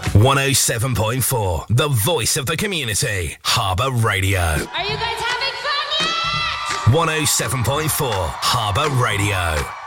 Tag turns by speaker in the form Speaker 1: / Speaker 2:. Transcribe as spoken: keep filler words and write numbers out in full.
Speaker 1: one oh seven point four, the voice of the community. Harbour Radio.
Speaker 2: Are you guys having fun yet?
Speaker 1: one oh seven point four, Harbour Radio.